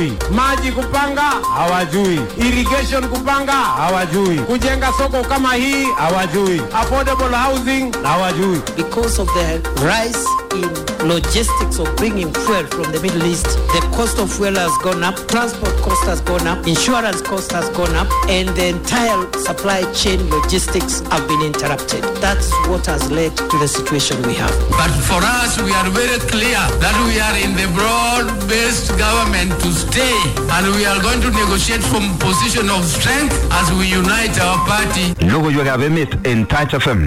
hawajui. Maji kupanga hawajui. Irrigation kupanga hawajui. Kujenga soko kama hii hawajui. Affordable housing hawajui. Because of the rise in logistics of bringing fuel from the Middle East, the cost of fuel has gone up, transport cost has gone up, insurance cost has gone up, and the entire supply chain logistics have been interrupted. That's what has led to the situation we have. But for us, we are very clear that we are in the broad-based government to stay, and we are going to negotiate from a position of strength as we unite our party. Logo you have met in Touch FM.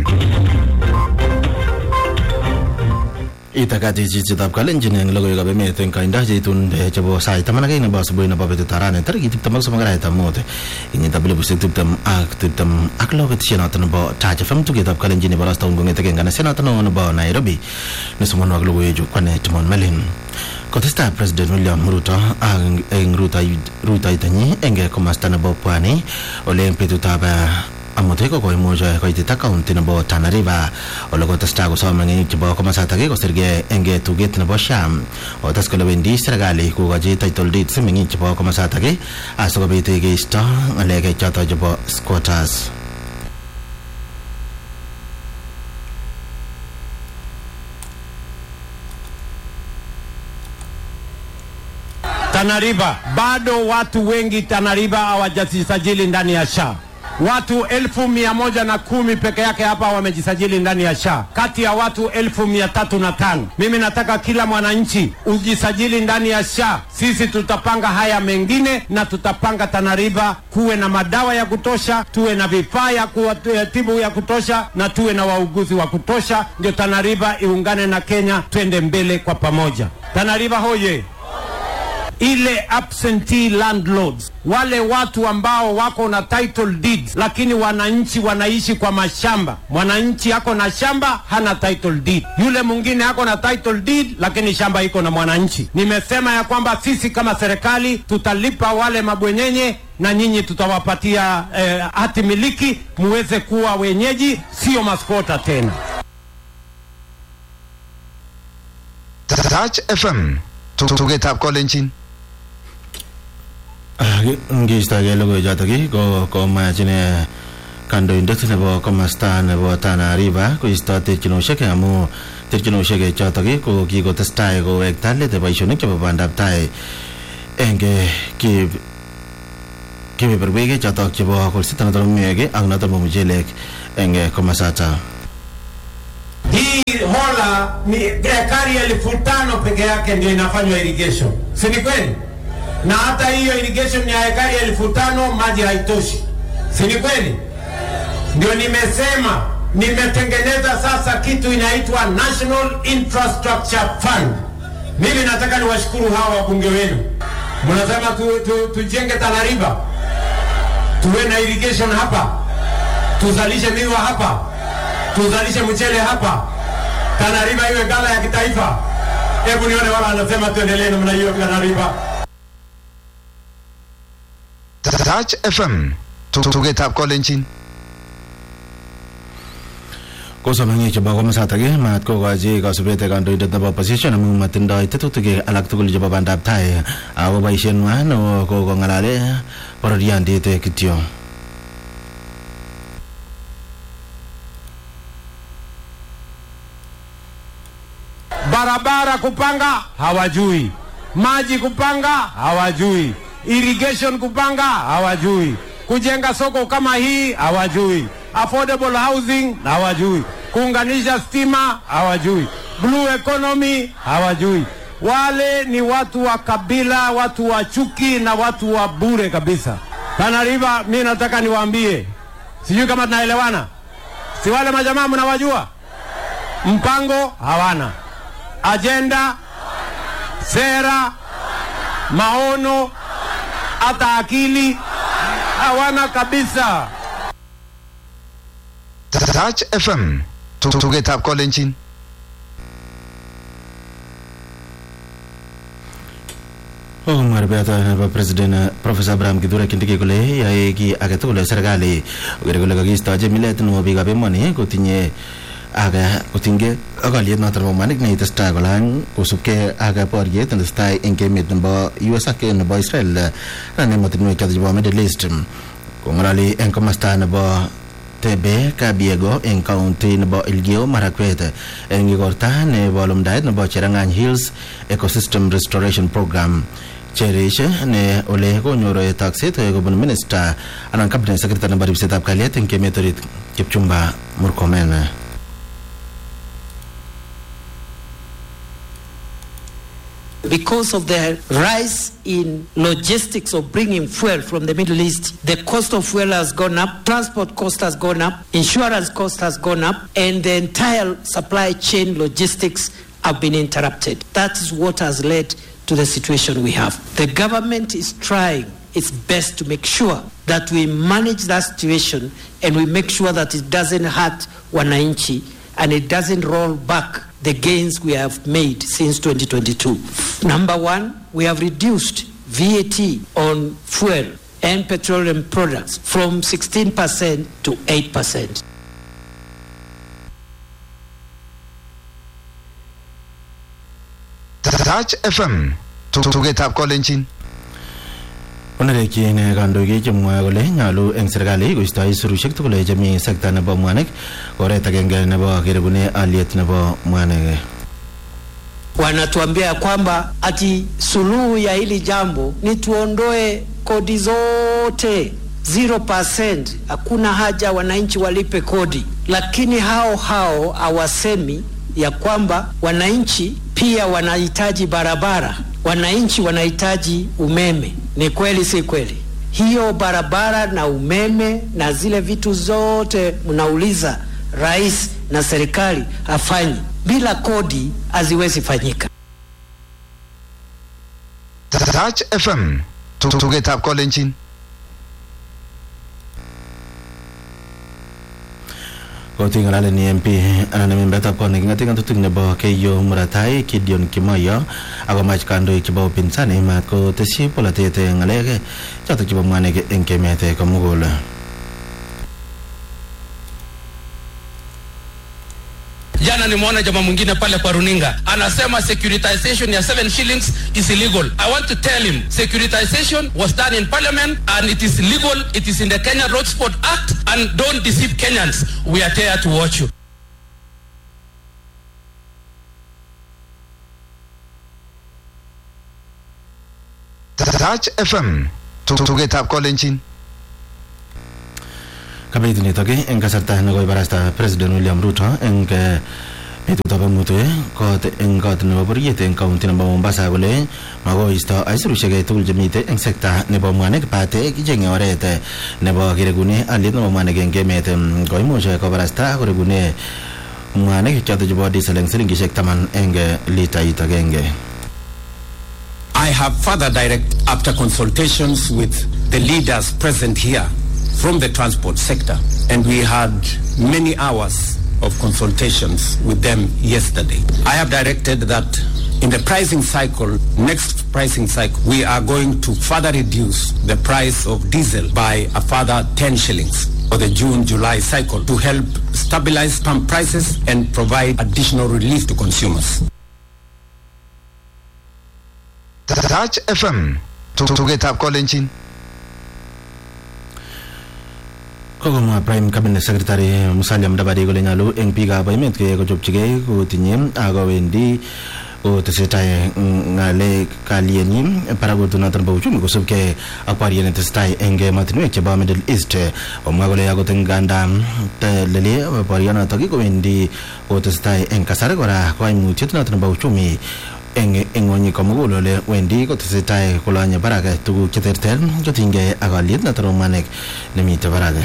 Itakati cicitap kalenjin yang logo yoga beme ten kaindah jitun de jabo sai tamana kain ba subuh na babetu tarane targi tip tamak sama garai tamote ingin tabile busik tip tam aklo vet senatan ba Touch FM tu kitap kalenjin balas tahun gonge teken kana senatan no ba Nairobi ne sumo no aglo yeju kwane timon melin Kotesta President William Ruto ang ruta itani enge komastana ba pwani ole mpetu taba amoteko ko moja ko itita kaunti na bo Tana River ologo tasta ko so mangi tibo ko masata ko serge enge tuget na bo sham o tas ko lendi sergali ko gaji title deed semingi tibo ko masata ke aso ko bete ge sta alege chata tibo squatters Tana River, bado watu wengi Tana River hawajisajili ndani ya SHA. Watu 1,110 peke yake hapa wamejisajili ndani ya SHA kati ya watu 1,305. Mimi nataka kila mwananchi ujisajili ndani ya SHA. Sisi tutapanga haya mengine na tutapanga Tana River kuwe na madawa ya kutosha, tuwe na vifaa ya kutibu ya kutosha na tuwe na wauguzi wa kutosha, ndio Tana River iungane na Kenya twende mbele kwa pamoja. Tana River hoye! Ile absentee landlords, wale watu ambao wako na title deeds lakini wananchi wanaishi kwa mashamba. Mwananchi yako na shamba hana title deed, yule mwingine yako na title deed lakini shamba iko na mwananchi. Nimesema ya kwamba sisi kama serikali tutalipa wale mabwenyenye na nyinyi tutawapatia hati miliki muweze kuwa wenyeji, sio maskota tena. Touch FM tugetap kolenjin ngista ge logo jatagi ko majine kando index nebo komasta nebo Tana River ko istate chino sheke amu terchino sheke jatagi ko ki ko testai ko ektale de baishonik chebo bandap tai enge ki berbege jatak chebo ko sitana dormiege ang nato mumjelek enge komasata. Hii hola ni ekari 5,000 peke yake ndio inafanywa irrigation, si ni kweli? Na hata hiyo irrigation ya ekari 5,000 maji haitoshi, si ni kweli? Ndio nimesema nimetengeneza sasa kitu inaitwa National Infrastructure Fund. Mimi nataka niwashukuru hawa wabunge wenu, mnasema tujenge Tana River, tuwe na irrigation hapa, tuzalishe miwa hapa, tuzalishe mchele hapa, Tana River iwe gala ya kitaifa. Hebu nione wala anasema tuendelee namna hiyo Tana River. Touch FM tugetap kolenjin Kosa mangi coba komasata ge mat ko gaji ka subete kan doidet na opposition amu matindai tetutuge alak tugul jaba bandap tai awo baishen wan o ko ngalale parodian dite kitio. Barabara kupanga hawajui, maji kupanga hawajui, irrigation kupanga hawajui, kujenga soko kama hii hawajui, affordable housing hawajui, kuunganisha stima hawajui, blue economy hawajui. Wale ni watu wa kabila, watu wa chuki na watu wa bure kabisa. Tana River, mimi nataka niwaambie, sijui kama tunaelewana, si wale majamaa mnawajua, mpango hawana, agenda, sera, maono, hata akili hawana kabisa. Touch FM tugetap kolenjin Umar beata na President Professor Abraham Kidura kindiki kule ya ki agetu kule serikali ugere kule kagista je milet no biga be moni ko tinye aga kutinge agaliet noton nebo mwanik neitestai kolany kosubkei ak boriet netestai eng emet nebo US ak nebo Israel anan emotinwek choton chebo Middle East. Kong'ololi eng komasta nebo Tebe Kabiego eng county nebo Elgeyo Marakwet eng igorta nebo lumdaet nebo Cherangany Hills Ecosystem Restoration Program. Cherish ne ole konyor takset kobun minister anan cabinet secretary nebo ribsetab kalyet eng emet orit Kipchumba Murkomen. Because of the rise in logistics of bringing fuel from the Middle East, the cost of fuel has gone up, transport cost has gone up, insurance cost has gone up, and the entire supply chain logistics have been interrupted. That is what has led to the situation we have. The government is trying its best to make sure that we manage that situation and we make sure that it doesn't hurt wananchi and it doesn't roll back the gains we have made since 2022. Number one, we have reduced VAT on fuel and petroleum products from 16% to 8%. Touch FM tugetab kolenjin. Onerekyin kandoik chemwoe kole nyolu eng serikali koistoi surushek tugul chemi sekta nebo mwanik oret agenge nebo kerebune aliet nebo mwanik. Wanatuambia kwamba ati suluhu ya hili jambo ni tuondoe kodi zote 0%, hakuna haja wananchi walipe kodi, lakini hao hawasemi ya kwamba wananchi pia wanahitaji barabara, wananchi wanahitaji umeme. Ni kweli si kweli? Hiyo barabara na umeme na zile vitu zote mnauliza rais na serikali afanye, bila kodi haziwezi fanyika. Touch FM tugetab kolenjin. Koti ngalale ni MP anan membetab kot neking'ate ng'atutik nebo Keiyo Muratai Gideon Kimoyo akomach kandoik chebo upinzani mat koteshi polatet ng'alek chotok chebo mwanik eng emet komugul. Jana nimeona jamaa mwingine pale kwa runinga anasema securitization ya 7 shillings is illegal. I want to tell him securitization was done in parliament and it is legal. It is in the Kenya Road Sport Act, and don't deceive Kenyans. We are there to watch you. Touch FM tugetab kolenjin. Kabit nitok eng kasarta nekoibarasta President William Ruto eng betutab amut kot nebo boriet eng county nebo Mombasa kole makoisto aisurushek tugul chemite eng sekta nebo mwanik bate kichenge oret nebo kiregune aliet nebo mwanik eng emet. Koimuch kobarasta koregune mwanik choto chebo diesel eng silingishek 10 eng litait agenge. I have further after consultations with the leaders present here from the transport sector, and we had many hours of consultations with them yesterday. I have directed that in the pricing cycle, next pricing cycle, we are going to further reduce the price of diesel by a further 10 shillings for the June-July cycle to help stabilize pump prices and provide additional relief to consumers. Touch FM tugetab kolenjin. Kogomwa Prime Cabinet Secretary Musalia Mudavadi kole nyolu eng biikab emet kochopchigei kotinye akowendi kotesetai ng'alek kalyenyi barakut noton nebo uchumi kosubkei ak boriet netesetai eng emotinwek chebo Middle East. Omwa kole akot nganda lele borionotok kowendi kotesetai eng kasar kora koimutiet noton nebo uchumi eng ng'ony komugul ole wendi kotesetai kolanye barak tuguk cheterter kotinygei ak aliet noton nebo mwanik nemite barak.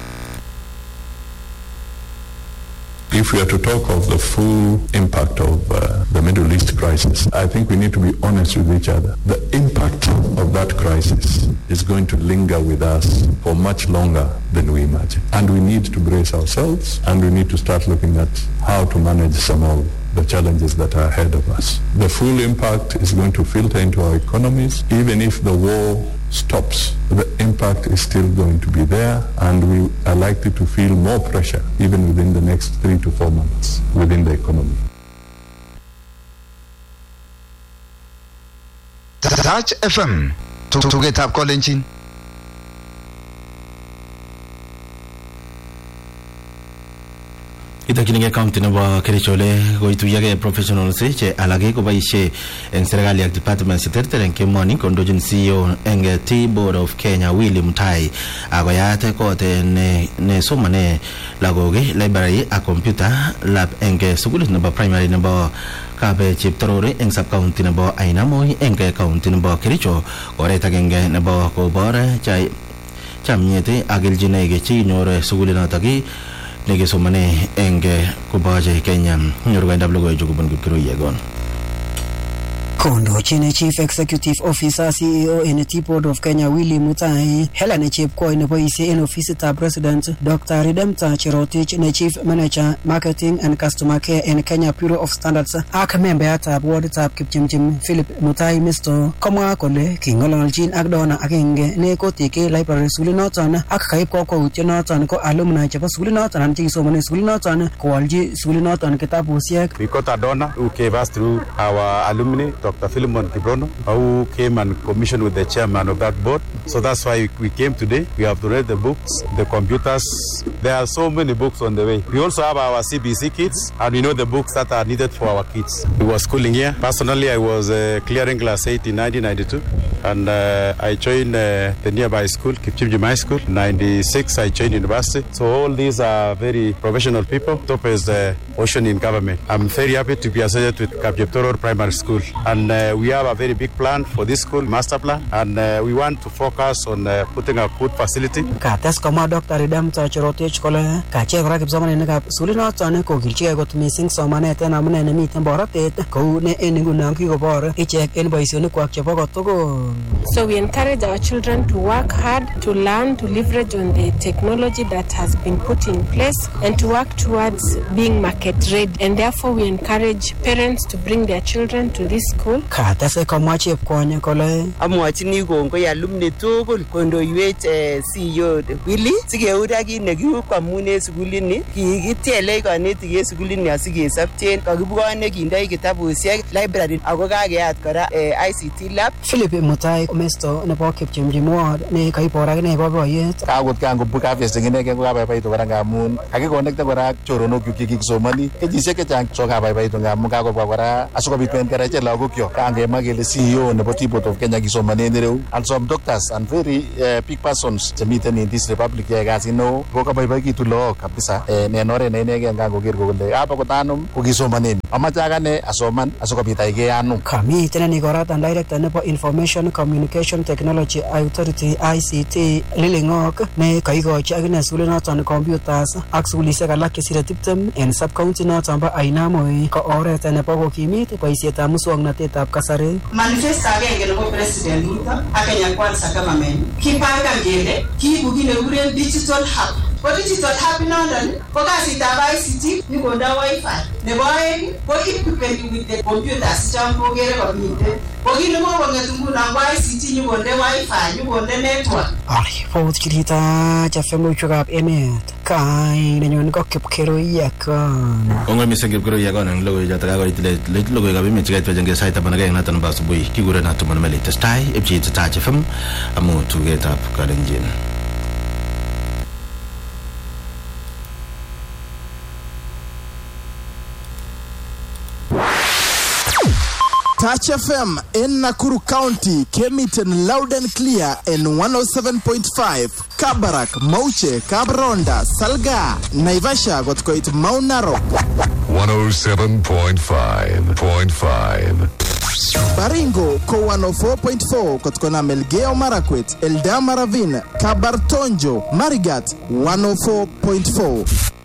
If we are to talk of the full impact of the Middle East crisis, I think we need to be honest with each other. The impact of that crisis is going to linger with us for much longer than we imagine. And we need to brace ourselves, and we need to start looking at how to manage some of the challenges that are ahead of us. The full impact is going to filter into our economies. Even if the war stops, the impact is still going to be there, and we are likely to feel more pressure even within the next 3 to 4 months within the economy. Touch FM tugetap kolenjin. Itakinige county nebo Kerichole koituyage professionals che alage koboishe eng serikali ak departments terter eng kemoni kondojin CEO eng T-Board of Kenya Willy Mutai akoyate kote ne somane lagoge library a computer lab eng sukulit nebo primary nebo Kabe Cheptorori eng sub county nebo Ainamoi eng county nebo Kericho oret agenge nebo kobore chamyete agiljinege chi nyore sukulinoto nekesomane eng kobaje Kenya nyoruganda blogo jukubun kipkiroyegon Kondochin Chief Executive Officer CEO in T-Board of Kenya Willy Mutai Helen Chepkoi neboisie en ofisitab President Dr. Redempta Cherotich ne Chief Manager Marketing and Customer Care in Kenya Bureau of Standards ak membeatab warditab Kipchimchim Philip Mutai Misto komwa kole kingololchin ak dona agenge ne kotike library sulinoton ak kaib kokwoutyonoton ko alumni chebo sulinoton an chekisomane sulinoton kowalji sulinoton kitabusiek. We got a donor who gave us through our alumni Dr. Philemon Kibrono, who came and commissioned with the chairman of that board. So that's why we came today. We have to read the books, the computers. There are so many books on the way. We also have our CBC kits, and we know the books that are needed for our kids. We were schooling here. Personally, I was clearing class 8 in 1992, and I joined the nearby school, Kipchimchim High School. 96, I joined university. So all these are very professional people. Top is the ocean in government. I'm very happy to be associated with Kapjeptoror Primary School. And we have a very big plan for this school, master plan, and we want to focus on putting a good facility. Kates koma Dr. Redempta Cherotich kole kache kora kipsomaninikab sulinoton kokilchigei kot mising somanet en amune nemiten borotet kou ne en nguno kikobor ichek en boisionikwak chebo kotugul. So we encourage our children to work hard, to learn, to leverage on the technology that has been put in place and to work towards being market ready. And therefore we encourage parents to bring their children to this school. Katase komwa Chepkwony kole amwachini kongoi alumni tugul kondoiwech CEO Willy sikeura kit nekikwamune sukulini kikitiele kanetik en sukulini asikesopchen kakibwone kindoi kitabusiek library ako kakeyat kora ICT lab. Philip Mutai Misto nebo Kipchimchim Ward ne kaibor akine boiboiyet kakot kangobuka harvesting inegen ko kabaibaitu kora ngamun kakikonekta kora choronok kikisomani kenyisiek chechang so kabaibaitu ngamun kakobwa kora asikobit encourage lagokyok kangema kele CEO nebo T-Board of Kenya kisomanen ireu and some doctors and very big persons chemiten in this republic yae kasit neo ko kabaibaitu lagok kabisa en oret ne inegen kangoker kole hapa kotanum kokisomanen amache akane asoman asikobit aige anu kamiten ni koratan director nebo Information Communication Technology Authority ICT Lilingok ne kaikochi akine sulinoton computers ak sulisiek alak chesire 20 en sub county noton bo Ainamoi ko oret nebo kokimit boisietab muswoknatetab kasari. Manifesto agenge nebo President Ruto ak Kenya Kwanza government kipangan kele kiibu kit nekikuren digital hub. Ko digital hub inondon ko kasitab ICT nikonda wifi nebo aeng ko equipment with the computers chon kokere komiten ko kit nekokong'et ngunon ko ICT nyikonde wifi nyikonde network. Ripot kirita chafemuchukab emet kai nenyon ko Kipkeroyegon. Kongoi mising Kipkeroyegon ang logoy jataga ko itilet logoy gabi mit chigait pajang sa ita panagay natin ba subuhi kigura nato man mali testai ipchi ta chafem amu tugetap kalenjin. Touch FM in Nakuru County came it in loud and clear in 107.5. Kabarak, Mauche, Kabronda, Salga, Naivasha got quite Mount Narok. 107.5. Baringo, Ko 104.4, Kotkona Melgeo Marakwet, Eldama Ravine, Kabartonjo, Marigat, 104.4.